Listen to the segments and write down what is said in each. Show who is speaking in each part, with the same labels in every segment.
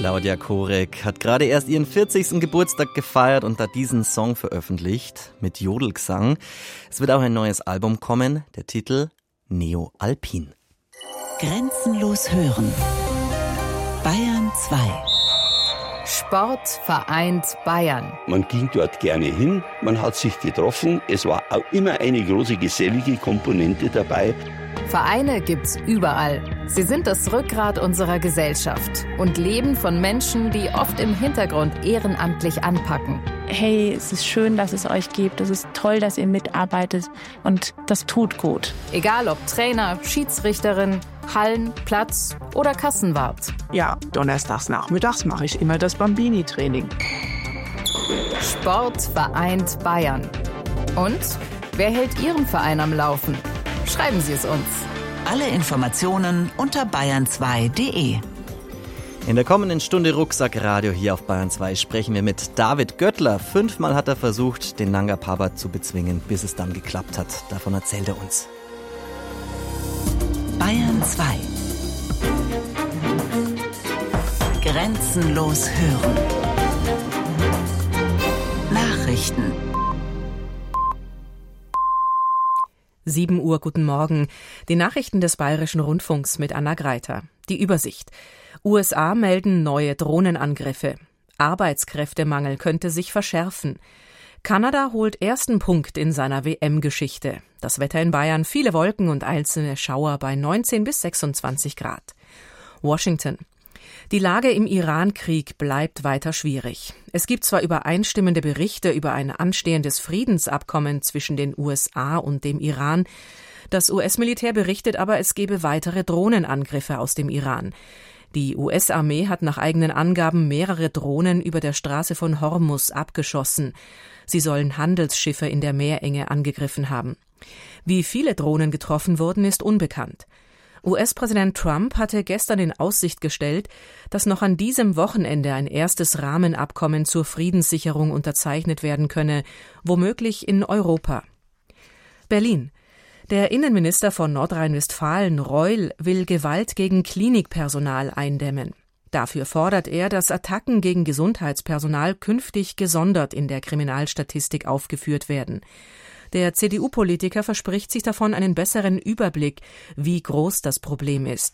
Speaker 1: Claudia Korek hat gerade erst ihren 40. Geburtstag gefeiert und da diesen Song veröffentlicht mit Jodelgesang. Es wird auch ein neues Album kommen, der Titel Neo Alpin.
Speaker 2: Grenzenlos hören. Bayern 2.
Speaker 3: Sport vereint Bayern.
Speaker 4: Man ging dort gerne hin, man hat sich getroffen. Es war auch immer eine große gesellige Komponente dabei.
Speaker 3: Vereine gibt's überall. Sie sind das Rückgrat unserer Gesellschaft und leben von Menschen, die oft im Hintergrund ehrenamtlich anpacken.
Speaker 5: Hey, es ist schön, dass es euch gibt. Es ist toll, dass ihr mitarbeitet und das tut gut.
Speaker 3: Egal ob Trainer, Schiedsrichterin, Hallen, Platz oder Kassenwart.
Speaker 6: Ja, donnerstags nachmittags mache ich immer das Bambini-Training.
Speaker 3: Sport vereint Bayern. Und wer hält Ihren Verein am Laufen? Schreiben Sie es uns.
Speaker 2: Alle Informationen unter bayern2.de.
Speaker 1: In der kommenden Stunde Rucksackradio hier auf Bayern 2 sprechen wir mit David Göttler. 5-mal hat er versucht, den Nanga Parbat zu bezwingen, bis es dann geklappt hat. Davon erzählt er uns.
Speaker 2: Bayern 2. Grenzenlos hören. Nachrichten.
Speaker 7: 7 Uhr, guten Morgen. Die Nachrichten des Bayerischen Rundfunks mit Anna Greiter. Die Übersicht. USA melden neue Drohnenangriffe. Arbeitskräftemangel könnte sich verschärfen. Kanada holt ersten Punkt in seiner WM-Geschichte. Das Wetter in Bayern, viele Wolken und einzelne Schauer bei 19 bis 26 Grad. Washington. Die Lage im Iran-Krieg bleibt weiter schwierig. Es gibt zwar übereinstimmende Berichte über ein anstehendes Friedensabkommen zwischen den USA und dem Iran. Das US-Militär berichtet aber, es gebe weitere Drohnenangriffe aus dem Iran. Die US-Armee hat nach eigenen Angaben mehrere Drohnen über der Straße von Hormuz abgeschossen. Sie sollen Handelsschiffe in der Meerenge angegriffen haben. Wie viele Drohnen getroffen wurden, ist unbekannt. US-Präsident Trump hatte gestern in Aussicht gestellt, dass noch an diesem Wochenende ein erstes Rahmenabkommen zur Friedenssicherung unterzeichnet werden könne, womöglich in Europa. Berlin. Der Innenminister von Nordrhein-Westfalen, Reul, will Gewalt gegen Klinikpersonal eindämmen. Dafür fordert er, dass Attacken gegen Gesundheitspersonal künftig gesondert in der Kriminalstatistik aufgeführt werden. Der CDU-Politiker verspricht sich davon einen besseren Überblick, wie groß das Problem ist.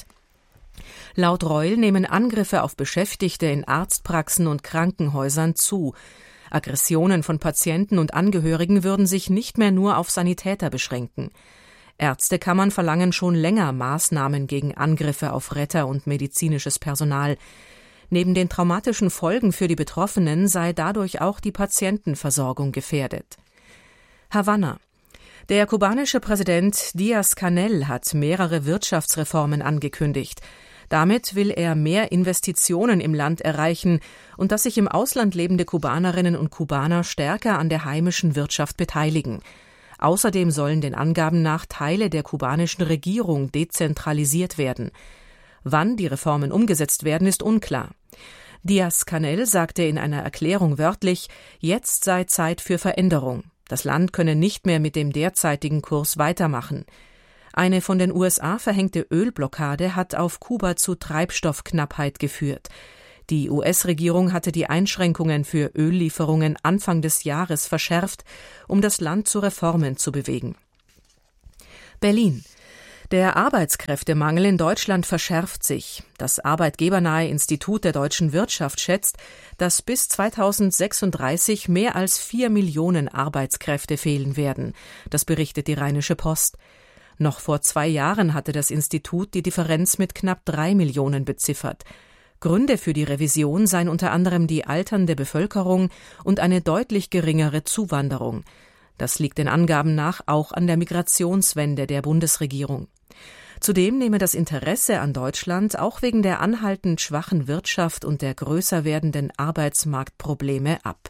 Speaker 7: Laut Reul nehmen Angriffe auf Beschäftigte in Arztpraxen und Krankenhäusern zu. Aggressionen von Patienten und Angehörigen würden sich nicht mehr nur auf Sanitäter beschränken. Ärztekammern verlangen schon länger Maßnahmen gegen Angriffe auf Retter und medizinisches Personal. Neben den traumatischen Folgen für die Betroffenen sei dadurch auch die Patientenversorgung gefährdet. Havanna. Der kubanische Präsident Díaz-Canel hat mehrere Wirtschaftsreformen angekündigt. Damit will er mehr Investitionen im Land erreichen und dass sich im Ausland lebende Kubanerinnen und Kubaner stärker an der heimischen Wirtschaft beteiligen. Außerdem sollen den Angaben nach Teile der kubanischen Regierung dezentralisiert werden. Wann die Reformen umgesetzt werden, ist unklar. Díaz-Canel sagte in einer Erklärung wörtlich, jetzt sei Zeit für Veränderung. Das Land könne nicht mehr mit dem derzeitigen Kurs weitermachen. Eine von den USA verhängte Ölblockade hat auf Kuba zu Treibstoffknappheit geführt. Die US-Regierung hatte die Einschränkungen für Öllieferungen Anfang des Jahres verschärft, um das Land zu Reformen zu bewegen. Berlin. Der Arbeitskräftemangel in Deutschland verschärft sich. Das arbeitgebernahe Institut der deutschen Wirtschaft schätzt, dass bis 2036 mehr als 4 Millionen Arbeitskräfte fehlen werden. Das berichtet die Rheinische Post. Noch vor 2 Jahren hatte das Institut die Differenz mit knapp 3 Millionen beziffert. Gründe für die Revision seien unter anderem die alternde Bevölkerung und eine deutlich geringere Zuwanderung. Das liegt den Angaben nach auch an der Migrationswende der Bundesregierung. Zudem nehme das Interesse an Deutschland auch wegen der anhaltend schwachen Wirtschaft und der größer werdenden Arbeitsmarktprobleme ab.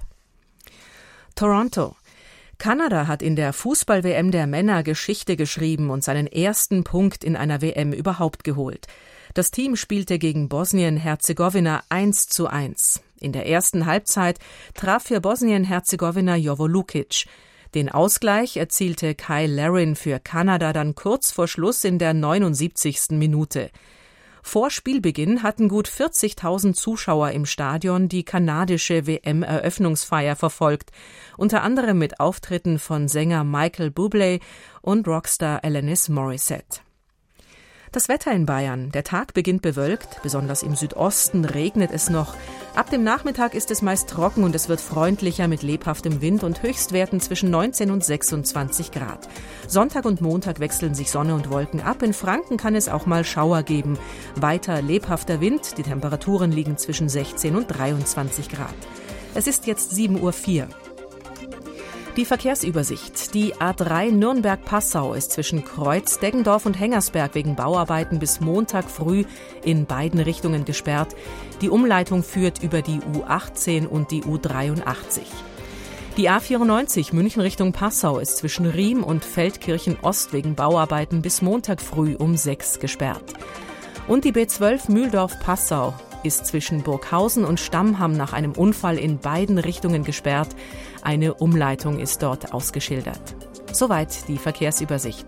Speaker 7: Toronto. Kanada hat in der Fußball-WM der Männer Geschichte geschrieben und seinen ersten Punkt in einer WM überhaupt geholt. Das Team spielte gegen Bosnien-Herzegowina 1:1. In der ersten Halbzeit traf für Bosnien-Herzegowina Jovo Lukic. Den Ausgleich erzielte Kyle Larin für Kanada dann kurz vor Schluss in der 79. Minute. Vor Spielbeginn hatten gut 40.000 Zuschauer im Stadion die kanadische WM-Eröffnungsfeier verfolgt, unter anderem mit Auftritten von Sänger Michael Bublé und Rockstar Alanis Morissette. Das Wetter in Bayern. Der Tag beginnt bewölkt, besonders im Südosten regnet es noch. Ab dem Nachmittag ist es meist trocken und es wird freundlicher mit lebhaftem Wind und Höchstwerten zwischen 19 und 26 Grad. Sonntag und Montag wechseln sich Sonne und Wolken ab. In Franken kann es auch mal Schauer geben. Weiter lebhafter Wind, die Temperaturen liegen zwischen 16 und 23 Grad. Es ist jetzt 7:04 Uhr. Die Verkehrsübersicht. Die A3 Nürnberg-Passau ist zwischen Kreuz, Deggendorf und Hengersberg wegen Bauarbeiten bis Montag früh in beiden Richtungen gesperrt. Die Umleitung führt über die U18 und die U83. Die A94 München Richtung Passau ist zwischen Riem und Feldkirchen Ost wegen Bauarbeiten bis Montag früh um 6 gesperrt. Und die B12 Mühldorf-Passau ist zwischen Burghausen und Stammham nach einem Unfall in beiden Richtungen gesperrt. Eine Umleitung ist dort ausgeschildert. Soweit die Verkehrsübersicht.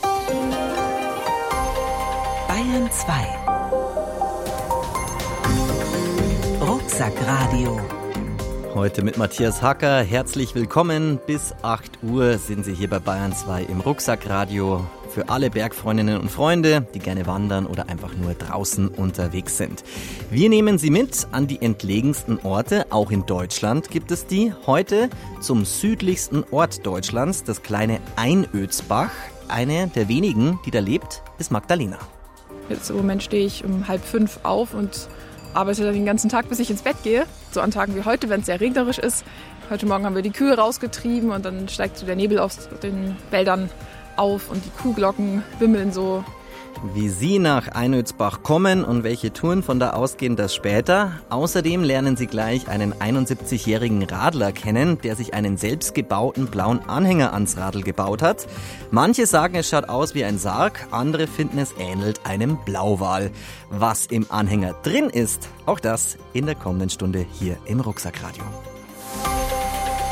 Speaker 2: Bayern 2. Rucksackradio.
Speaker 1: Heute mit Matthias Hacker. Herzlich willkommen. Bis 8 Uhr sind Sie hier bei Bayern 2 im Rucksackradio. Für alle Bergfreundinnen und Freunde, die gerne wandern oder einfach nur draußen unterwegs sind. Wir nehmen Sie mit an die entlegensten Orte. Auch in Deutschland gibt es die. Heute zum südlichsten Ort Deutschlands, das kleine Einödsbach. Eine der wenigen, die da lebt, ist Magdalena.
Speaker 8: Jetzt im Moment stehe ich um 4:30 auf und arbeite dann den ganzen Tag, bis ich ins Bett gehe. So an Tagen wie heute, wenn es sehr regnerisch ist. Heute Morgen haben wir die Kühe rausgetrieben und dann steigt so der Nebel aus den Wäldern auf und die Kuhglocken wimmeln so.
Speaker 1: Wie Sie nach Einödsbach kommen und welche Touren von da ausgehen, das später. Außerdem lernen Sie gleich einen 71-jährigen Radler kennen, der sich einen selbstgebauten blauen Anhänger ans Radl gebaut hat. Manche sagen, es schaut aus wie ein Sarg, andere finden, es ähnelt einem Blauwal. Was im Anhänger drin ist, auch das in der kommenden Stunde hier im Rucksackradio.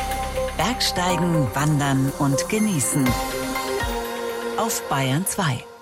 Speaker 2: Bergsteigen, wandern und genießen. Auf Bayern 2.